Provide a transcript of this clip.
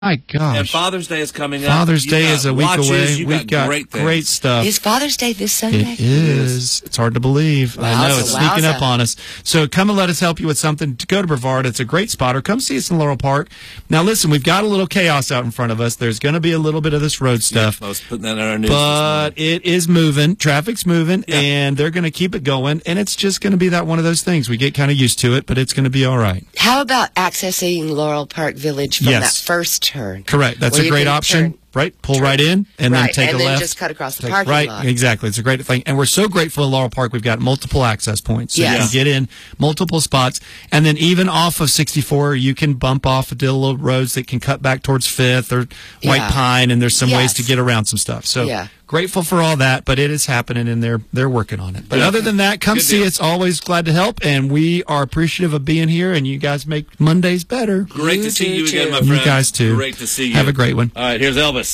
My gosh. And Father's Day is coming up. Father's Day is a week away. We've got great stuff. Is Father's Day this Sunday? It is. It's hard to believe. I know. It's sneaking up on us. So come and let us help you with something. To go to Brevard. It's a great spot. Or come see us in Laurel Park. Now, listen, we've got a little chaos out in front of us. There's going to be a little bit of this road stuff. I was putting that in our news but it is moving. Traffic's moving, and they're going to keep it going. And it's just going to be that one of those things. We get kind of used to it, but it's going to be all right. How about accessing Laurel Park Village from that first turn? Correct. That's a great option. Right, pull right in and then take a left. And then just cut across the parking lot. Right, exactly. It's a great thing. And we're so grateful in Laurel Park. We've got multiple access points. So you can get in multiple spots. And then even off of 64, you can bump off of little roads that can cut back towards 5th or White Pine. And there's some ways to get around some stuff. So grateful for all that, but it is happening and they're working on it. But other than that, come see us. Always glad to help. And we are appreciative of being here. And you guys make Mondays better. Great to see you again, my friend. You guys too. Great to see you. Have a great one. All right, here's Elvis.